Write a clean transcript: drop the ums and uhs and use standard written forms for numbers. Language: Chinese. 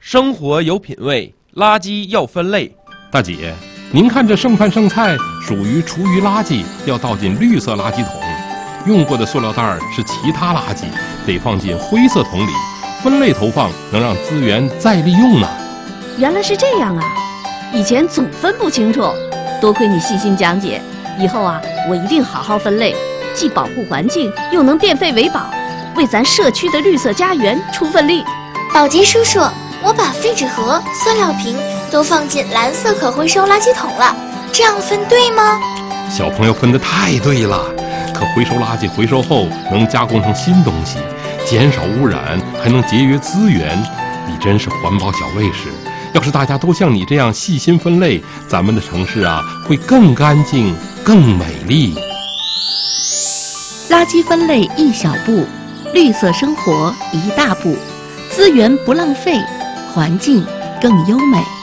生活有品位，垃圾要分类。 大姐，您看这剩饭剩菜属于厨余垃圾，要倒进绿色垃圾桶；用过的塑料袋是其他垃圾，得放进灰色桶里。分类投放能让资源再利用呢。 原来是这样啊！以前总分不清楚，多亏你细心讲解，以后啊，我一定好好分类，既保护环境，又能变废为宝，为咱社区的绿色家园出份力。 宝杰叔叔，我把废纸盒、塑料瓶都放进蓝色可回收垃圾桶了，这样分对吗？ 小朋友分得太对了，可回收垃圾回收后能加工成新东西，减少污染，还能节约资源。你真是环保小卫士！要是大家都像你这样细心分类，咱们的城市啊会更干净、更美丽。 垃圾分类一小步，绿色生活一大步，资源不浪费，环境更优美。